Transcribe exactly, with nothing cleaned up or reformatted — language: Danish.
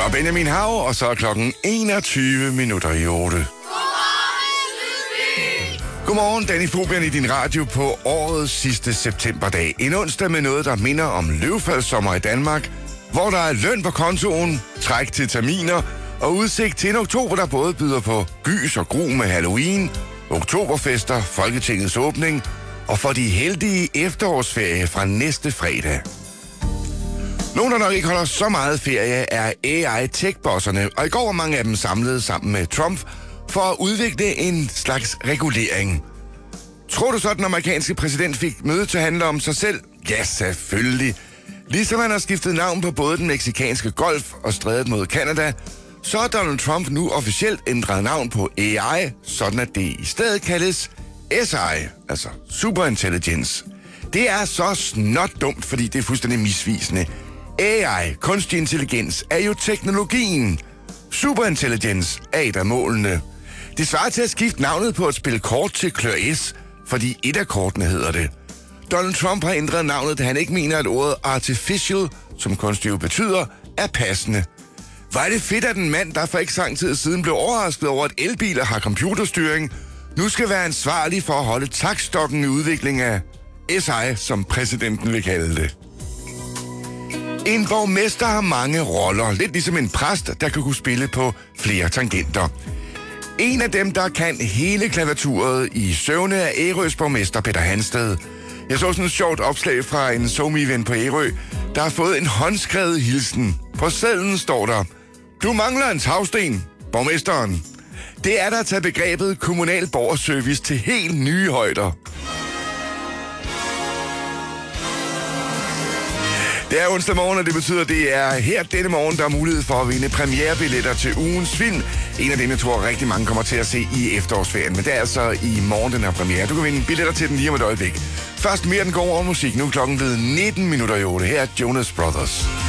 og Benjamin Hav, og så er klokken enogtyve minutter i otte. Godmorgen, Danny Fobian i din radio på årets sidste septemberdag. En onsdag med noget, der minder om løvfaldssommer i Danmark, hvor der er løn på kontoen, træk til terminer og udsigt til en oktober, der både byder på gys og gru med Halloween, oktoberfester, Folketingets åbning og for de heldige efterårsferie fra næste fredag. Nogle, der nok ikke holder så meget ferie, er A I-tech-bosserne, og i går var mange af dem samlet sammen med Trump for at udvikle en slags regulering. Tror du så, at den amerikanske præsident fik møde til at handle om sig selv? Ja, selvfølgelig. Ligesom han har skiftet navn på både den mexikanske golf og strædet mod Canada, så har Donald Trump nu officielt ændret navn på A I, sådan at det i stedet kaldes S I, altså Superintelligence. Det er så snot dumt, fordi det er fuldstændig misvisende. A I, kunstig intelligens, er jo teknologien. Superintelligence er et af målene. Det svarer til at skifte navnet på at spille kort til klør S, fordi et af kortene hedder det. Donald Trump har ændret navnet, da han ikke mener, at ordet artificial, som kunstig jo betyder, er passende. Hvor er det fedt, at en mand, der for ikke så lang tid siden blev overrasket over, at elbiler har computerstyring, nu skal være ansvarlig for at holde taktstokken i udvikling af S I, som præsidenten vil kalde det. En borgmester har mange roller, lidt ligesom en præst, der kan kunne spille på flere tangenter. En af dem, der kan hele klaviaturet i søvne, er Ærøs borgmester Peter Hansted. Jeg så sådan et sjovt opslag fra en SoMe-ven på Ærø, der har fået en håndskrevet hilsen. På sedlen står der: "Du mangler en tagsten, borgmesteren." Det er der at tage begrebet kommunal borgerservice til helt nye højder. Det er onsdag morgen, og det betyder, at det er her denne morgen, der er mulighed for at vinde premierebilletter til ugens film. En af dem, jeg tror, rigtig mange kommer til at se i efterårsferien. Men det er altså i morgen, den her premiere. Du kan vinde billetter til den lige om et øjeblik. Først mere den gode musik. Nu er klokken blevet nitten minutter i otte. Her er Jonas Brothers.